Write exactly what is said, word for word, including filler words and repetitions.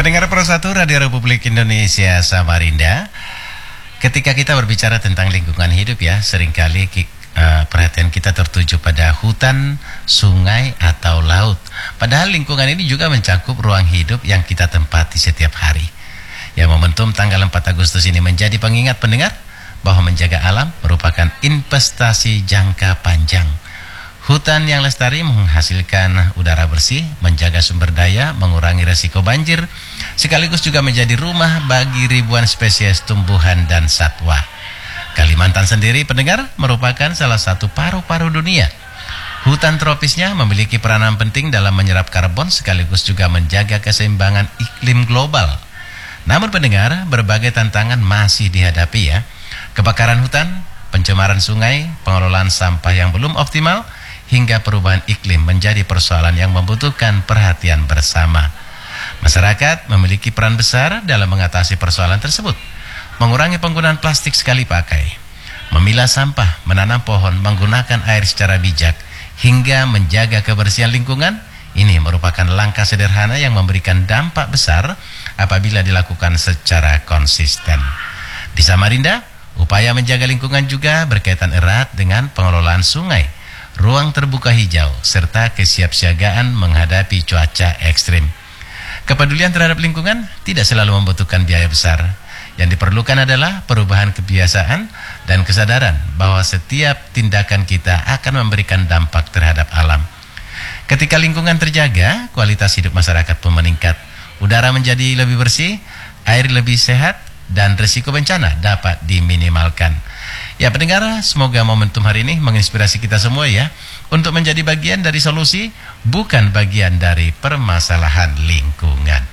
Pendengar Pro satu Radio Republik Indonesia Samarinda, ketika kita berbicara tentang lingkungan hidup ya, seringkali uh, perhatian kita tertuju pada hutan, sungai, atau laut. Padahal lingkungan ini juga mencakup ruang hidup yang kita tempati setiap hari. Ya, momentum tanggal empat Agustus ini menjadi pengingat pendengar bahwa menjaga alam merupakan investasi jangka panjang. Hutan yang lestari menghasilkan udara bersih, menjaga sumber daya, mengurangi resiko banjir, sekaligus juga menjadi rumah bagi ribuan spesies tumbuhan dan satwa. Kalimantan sendiri, pendengar, merupakan salah satu paru-paru dunia. Hutan tropisnya memiliki peranan penting dalam menyerap karbon, sekaligus juga menjaga keseimbangan iklim global. Namun pendengar, berbagai tantangan masih dihadapi ya. Kebakaran hutan, pencemaran sungai, pengelolaan sampah yang belum optimal, hingga perubahan iklim menjadi persoalan yang membutuhkan perhatian bersama. Masyarakat memiliki peran besar dalam mengatasi persoalan tersebut. Mengurangi penggunaan plastik sekali pakai, memilah sampah, menanam pohon, menggunakan air secara bijak, hingga menjaga kebersihan lingkungan. Ini merupakan langkah sederhana yang memberikan dampak besar apabila dilakukan secara konsisten. Di Samarinda, upaya menjaga lingkungan juga berkaitan erat dengan pengelolaan sungai, ruang terbuka hijau, serta kesiapsiagaan menghadapi cuaca ekstrim. Kepedulian terhadap lingkungan tidak selalu membutuhkan biaya besar. Yang diperlukan adalah perubahan kebiasaan dan kesadaran bahwa setiap tindakan kita akan memberikan dampak terhadap alam. Ketika lingkungan terjaga, kualitas hidup masyarakat pun meningkat. Udara menjadi lebih bersih, air lebih sehat, dan risiko bencana dapat diminimalkan. Ya pendengar, semoga momentum hari ini menginspirasi kita semua ya, untuk menjadi bagian dari solusi, bukan bagian dari permasalahan lingkungan.